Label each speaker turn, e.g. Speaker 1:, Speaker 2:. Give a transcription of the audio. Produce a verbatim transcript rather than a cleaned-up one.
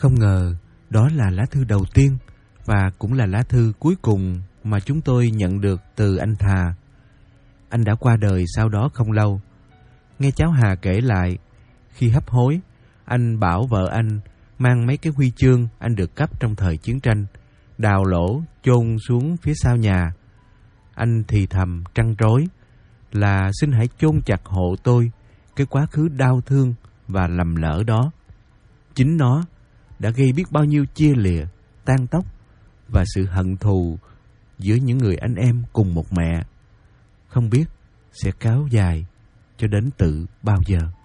Speaker 1: Không ngờ đó là lá thư đầu tiên và cũng là lá thư cuối cùng mà chúng tôi nhận được từ anh Thà. Anh đã qua đời sau đó không lâu. Nghe cháu Hà kể lại, khi hấp hối, anh bảo vợ anh mang mấy cái huy chương anh được cấp trong thời chiến tranh, đào lỗ chôn xuống phía sau nhà. Anh thì thầm trăn trối là xin hãy chôn chặt hộ tôi cái quá khứ đau thương và lầm lỡ đó. Chính nó đã gây biết bao nhiêu chia lìa, tan tóc và sự hận thù giữa những người anh em cùng một mẹ, không biết sẽ kéo dài cho đến tự bao giờ.